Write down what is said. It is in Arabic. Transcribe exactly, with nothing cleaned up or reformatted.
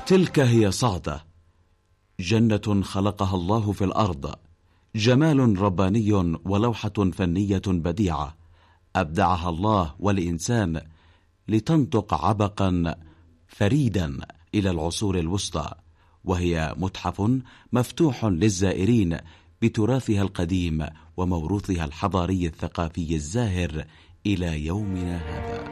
تلك هي صعدة، جنة خلقها الله في الأرض، جمال رباني ولوحة فنية بديعة أبدعها الله والإنسان لتنطق عبقا فريدا إلى العصور الوسطى، وهي متحف مفتوح للزائرين بتراثها القديم وموروثها الحضاري الثقافي الزاهر إلى يومنا هذا.